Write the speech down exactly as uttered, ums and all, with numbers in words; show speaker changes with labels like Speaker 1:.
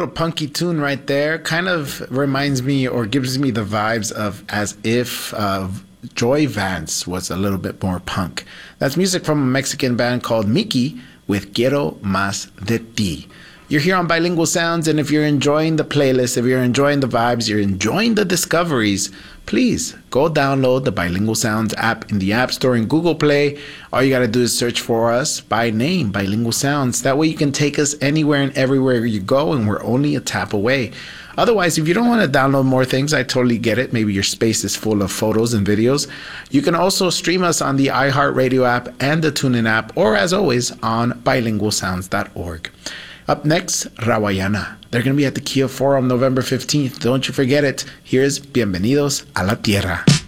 Speaker 1: little punky tune right there. Kind of reminds me or gives me the vibes of as if uh, Joy Vance was a little bit more punk. That's music from a Mexican band called Miki with Quiero Más de Ti. You're here on Bilingual Sounds, and if you're enjoying the playlist, if you're enjoying the vibes, you're enjoying the discoveries, please go download the Bilingual Sounds app in the App Store and Google Play. All you got to do is search for us by name, Bilingual Sounds. That way you can take us anywhere and everywhere you go, and we're only a tap away. Otherwise, if you don't want to download more things, I totally get it. Maybe your space is full of photos and videos. You can also stream us on the iHeartRadio app and the TuneIn app, or as always, on bilingual sounds dot org. Up next, Rawayana. They're going to be at the Kia Forum November fifteenth. Don't you forget it. Here's Bienvenidos a la Tierra.